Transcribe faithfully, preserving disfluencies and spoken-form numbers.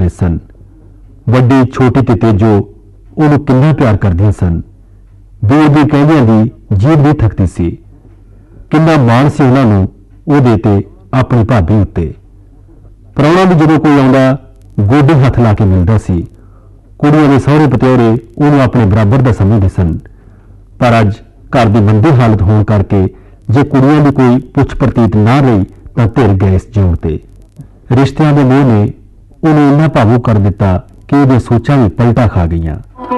ਰਹੇ ਸਨ। ਵੱਡੀ ਛੋਟੀ ਤੇ ਤੇਜੋ ਉਹਨੂੰ ਕਿੰਨਾ ਪਿਆਰ ਕਰਦੀਆਂ ਸਨ। ਦੂਰ ਦੀ ਕਹਿੰਦਿਆਂ ਦੀ ਜੀਭ ਨਹੀਂ ਥੱਕਦੀ ਸੀ। ਕਿੰਨਾ ਮਾਣ ਸੀ ਉਹਨਾਂ ਨੂੰ ਉਹਦੇ ਤੇ ਆਪਣੀ ਭਾਬੀ ਉੱਤੇ। ਪ੍ਰਾਹੁਣਾ ਵੀ ਜਦੋਂ ਕੋਈ ਆਉਂਦਾ ਗੋਡੇ ਹੱਥ ਲਾ ਕੇ ਮਿਲਦਾ ਸੀ। ਕੁੜੀਆਂ ਦੇ ਸਹੁਰੇ ਪਤਿਓਰੇ ਉਹਨੂੰ ਆਪਣੇ ਬਰਾਬਰ ਦਾ ਸਮਝਦੇ ਸਨ। ਪਰ ਅੱਜ ਘਰ ਦੀ ਮੰਦੀ ਹਾਲਤ ਹੋਣ ਕਰਕੇ ਜੇ ਕੁੜੀਆਂ ਦੀ ਕੋਈ ਪੁੱਛ ਪ੍ਰਤੀਤ ਨਾ ਰਹੀ ਤਾਂ ਧਿਰ ਗਏ ਇਸ ਜਿਉਣ ਤੇ। ਰਿਸ਼ਤਿਆਂ ਦੇ ਮੋਹ ਨੇ ਉਹਨੂੰ ਇੰਨਾ ਭਾਵੁਕ ਕਰ ਦਿੱਤਾ ਕਿ ਉਹਦੀਆਂ ਸੋਚਾਂ ਵੀ ਪਲਟਾ ਖਾ ਗਈਆਂ।